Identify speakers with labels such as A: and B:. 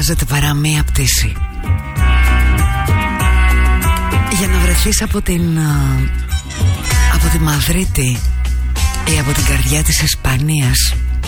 A: χρειάζεται παρά μία πτήση για να βρεθείς από τη Μαδρίτη ή από την καρδιά της Ισπανίας